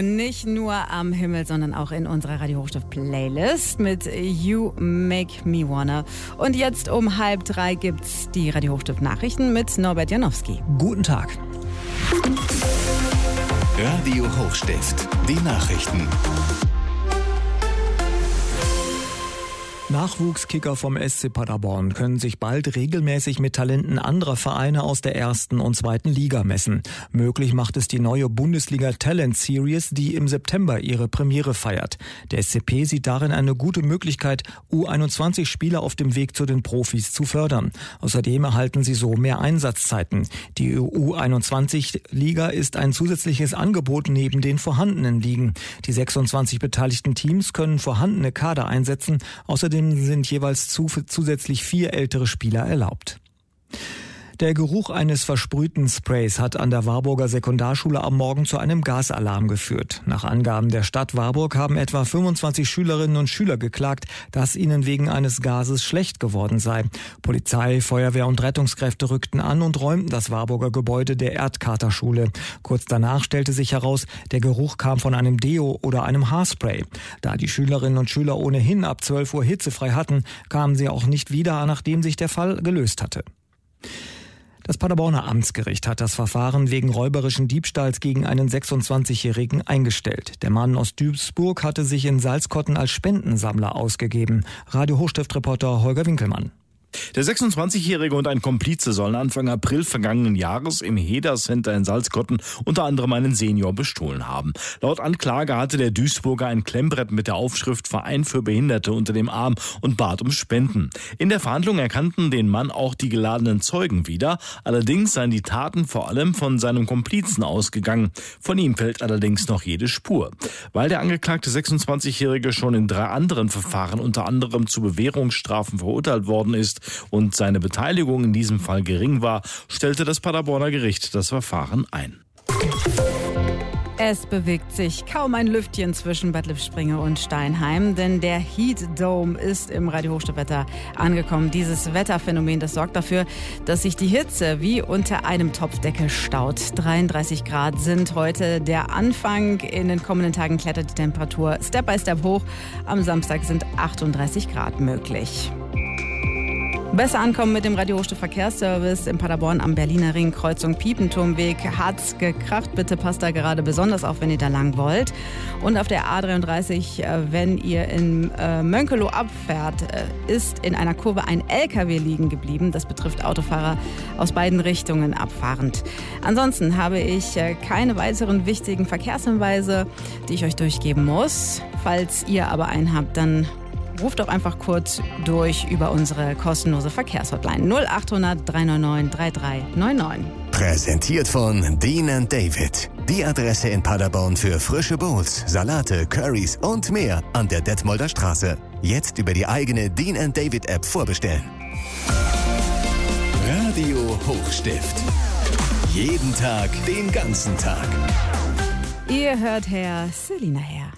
nicht nur am Himmel, sondern auch in unserer Radio Hochstift-Playlist mit You Make Me Wanna. Und jetzt um 2:30 gibt's die Radio Hochstift-Nachrichten mit Norbert Janowski. Guten Tag. Radio Hochstift, die Nachrichten. Nachwuchskicker vom SC Paderborn können sich bald regelmäßig mit Talenten anderer Vereine aus der 1. und 2. Liga messen. Möglich macht es die neue Bundesliga Talent Series, die im September ihre Premiere feiert. Der SCP sieht darin eine gute Möglichkeit, U21-Spieler auf dem Weg zu den Profis zu fördern. Außerdem erhalten sie so mehr Einsatzzeiten. Die U21-Liga ist ein zusätzliches Angebot neben den vorhandenen Ligen. Die 26 beteiligten Teams können vorhandene Kader einsetzen. Außerdem sind jeweils zusätzlich 4 ältere Spieler erlaubt. Der Geruch eines versprühten Sprays hat an der Warburger Sekundarschule am Morgen zu einem Gasalarm geführt. Nach Angaben der Stadt Warburg haben etwa 25 Schülerinnen und Schüler geklagt, dass ihnen wegen eines Gases schlecht geworden sei. Polizei, Feuerwehr und Rettungskräfte rückten an und räumten das Warburger Gebäude der Erdkaterschule. Kurz danach stellte sich heraus, der Geruch kam von einem Deo oder einem Haarspray. Da die Schülerinnen und Schüler ohnehin ab 12 Uhr hitzefrei hatten, kamen sie auch nicht wieder, nachdem sich der Fall gelöst hatte. Das Paderborner Amtsgericht hat das Verfahren wegen räuberischen Diebstahls gegen einen 26-Jährigen eingestellt. Der Mann aus Duisburg hatte sich in Salzkotten als Spendensammler ausgegeben. Radio Hochstift-Reporter Holger Winkelmann. Der 26-Jährige und ein Komplize sollen Anfang April vergangenen Jahres im Heda Center in Salzkotten unter anderem einen Senior bestohlen haben. Laut Anklage hatte der Duisburger ein Klemmbrett mit der Aufschrift Verein für Behinderte unter dem Arm und bat um Spenden. In der Verhandlung erkannten den Mann auch die geladenen Zeugen wieder. Allerdings seien die Taten vor allem von seinem Komplizen ausgegangen. Von ihm fehlt allerdings noch jede Spur. Weil der angeklagte 26-Jährige schon in 3 anderen Verfahren unter anderem zu Bewährungsstrafen verurteilt worden ist und seine Beteiligung in diesem Fall gering war, stellte das Paderborner Gericht das Verfahren ein. Es bewegt sich kaum ein Lüftchen zwischen Bad Lippspringe und Steinheim, denn der Heat Dome ist im Radio Hochstift-Wetter angekommen. Dieses Wetterphänomen, das sorgt dafür, dass sich die Hitze wie unter einem Topfdeckel staut. 33 Grad sind heute der Anfang. In den kommenden Tagen klettert die Temperatur Step by Step hoch. Am Samstag sind 38 Grad möglich. Besser ankommen mit dem Radio Hochstift Verkehrsservice in Paderborn am Berliner Ring, Kreuzung Piepenturmweg. Hat's gekracht, bitte passt da gerade besonders auf, wenn ihr da lang wollt. Und auf der A33, wenn ihr in Mönkelow abfährt, ist in einer Kurve ein LKW liegen geblieben. Das betrifft Autofahrer aus beiden Richtungen abfahrend. Ansonsten habe ich keine weiteren wichtigen Verkehrshinweise, die ich euch durchgeben muss. Falls ihr aber einen habt, dann ruft doch einfach kurz durch über unsere kostenlose Verkehrshotline 0800 399 3399. Präsentiert von Dean & David. Die Adresse in Paderborn für frische Bowls, Salate, Currys und mehr an der Detmolder Straße. Jetzt über die eigene Dean & David App vorbestellen. Radio Hochstift. Jeden Tag, den ganzen Tag. Ihr hört Herr Selina her.